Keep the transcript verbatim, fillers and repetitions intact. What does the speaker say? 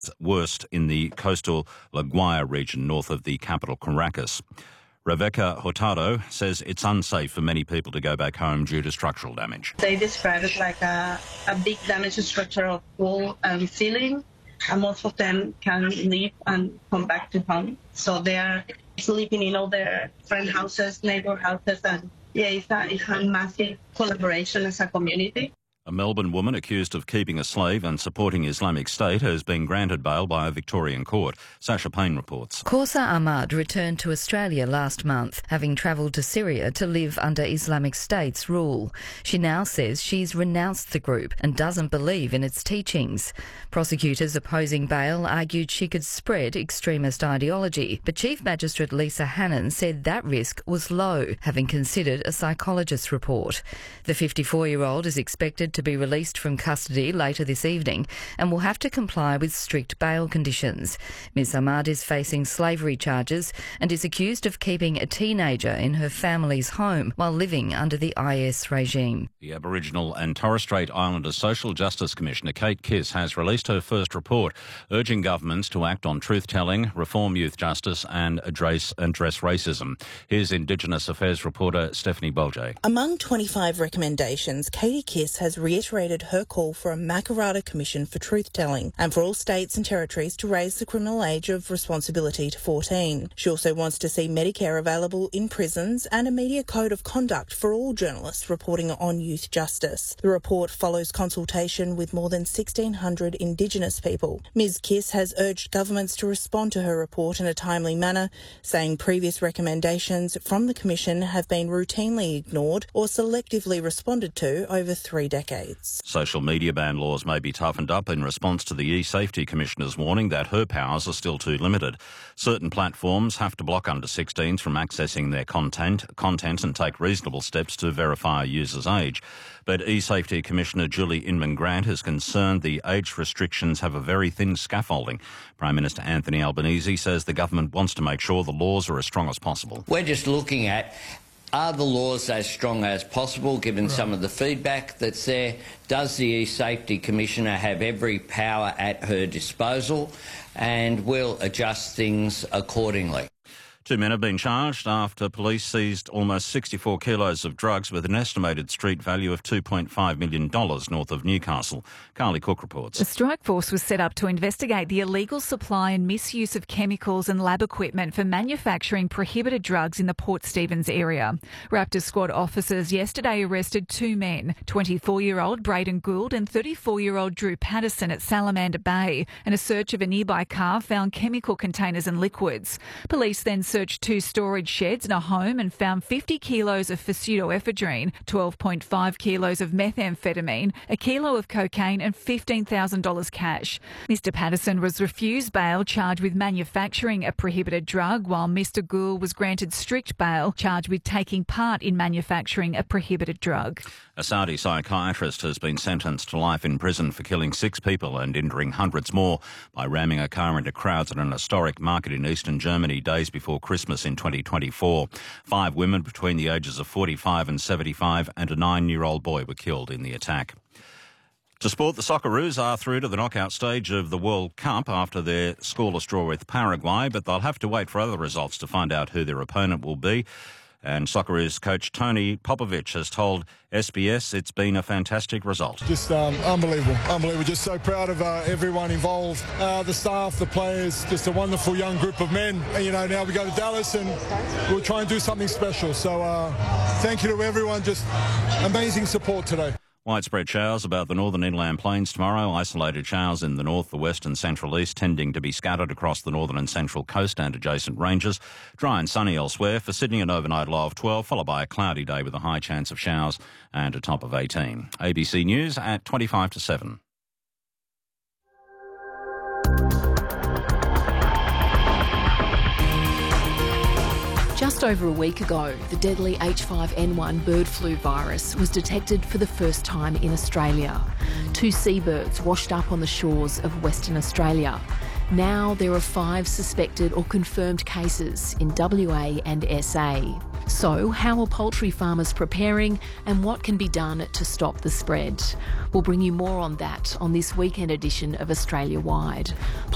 worst in the coastal La Guaira region north of the capital Caracas. Rebecca Hurtado says it's unsafe for many people to go back home due to structural damage. They describe it like a, a big damage to structural wall and ceiling, and most of them can leave and come back to home. So they are sleeping in all their friend houses, neighbor houses, and yeah, it's a, it's a massive collaboration as a community. A Melbourne woman accused of keeping a slave and supporting Islamic State has been granted bail by a Victorian court. Sasha Payne reports. Kausa Ahmad returned to Australia last month, having travelled to Syria to live under Islamic State's rule. She now says she's renounced the group and doesn't believe in its teachings. Prosecutors opposing bail argued she could spread extremist ideology, but Chief Magistrate Lisa Hannon said that risk was low, having considered a psychologist's report. The fifty-four-year-old is expected to be released from custody later this evening and will have to comply with strict bail conditions. Miz Ahmad is facing slavery charges and is accused of keeping a teenager in her family's home while living under the I S regime. The Aboriginal and Torres Strait Islander Social Justice Commissioner Kate Kiss has released her first report, urging governments to act on truth-telling, reform youth justice and address, address racism. Here's Indigenous Affairs reporter Stephanie Bolje. Among twenty-five recommendations, Katie Kiss has reiterated her call for a Makarrata Commission for truth-telling and for all states and territories to raise the criminal age of responsibility to fourteen. She also wants to see Medicare available in prisons and a media code of conduct for all journalists reporting on youth justice. The report follows consultation with more than sixteen hundred Indigenous people. Miz Kiss has urged governments to respond to her report in a timely manner, saying previous recommendations from the Commission have been routinely ignored or selectively responded to over three decades. Social media ban laws may be toughened up in response to the E-Safety Commissioner's warning that her powers are still too limited. Certain platforms have to block under sixteens from accessing their content, content and take reasonable steps to verify a user's age. But E-Safety Commissioner Julie Inman-Grant is concerned the age restrictions have a very thin scaffolding. Prime Minister Anthony Albanese says the government wants to make sure the laws are as strong as possible. We're just looking at, are the laws as strong as possible, given right. some of the feedback that's there? Does the E-Safety Commissioner have every power at her disposal? And will adjust things accordingly. Two men have been charged after police seized almost sixty-four kilos of drugs with an estimated street value of two point five million dollars north of Newcastle. Carly Cook reports. A strike force was set up to investigate the illegal supply and misuse of chemicals and lab equipment for manufacturing prohibited drugs in the Port Stephens area. Raptor Squad officers yesterday arrested two men, twenty-four-year-old Braden Gould and thirty-four-year-old Drew Patterson at Salamander Bay, and a search of a nearby car found chemical containers and liquids. Police then searched two storage sheds and a home and found fifty kilos of pseudoephedrine, twelve point five kilos of methamphetamine, a kilo of cocaine and fifteen thousand dollars cash. Mister Patterson was refused bail, charged with manufacturing a prohibited drug, while Mister Gould was granted strict bail, charged with taking part in manufacturing a prohibited drug. A Saudi psychiatrist has been sentenced to life in prison for killing six people and injuring hundreds more by ramming a car into crowds at an historic market in eastern Germany days before Christmas in twenty twenty-four. Five women between the ages of forty-five and seventy-five and a nine-year-old boy were killed in the attack. To sport, the Socceroos are through to the knockout stage of the World Cup after their scoreless draw with Paraguay, but they'll have to wait for other results to find out who their opponent will be. And Socceroos coach Tony Popovic has told S B S it's been a fantastic result. Just um, unbelievable, unbelievable. Just so proud of uh, everyone involved, uh, the staff, the players, just a wonderful young group of men. And, you know, now we go to Dallas and we'll try and do something special. So uh, thank you to everyone, just amazing support today. Widespread showers about the northern inland plains tomorrow. Isolated showers in the north, the west and central east, tending to be scattered across the northern and central coast and adjacent ranges. Dry and sunny elsewhere. For Sydney, an overnight low of twelve, followed by a cloudy day with a high chance of showers and a top of eighteen. A B C News at twenty-five to seven. Just over a week ago, the deadly H five N one bird flu virus was detected for the first time in Australia. Two seabirds washed up on the shores of Western Australia. Now there are five suspected or confirmed cases in W A and S A. So how are poultry farmers preparing and what can be done to stop the spread? We'll bring you more on that on this weekend edition of Australia Wide.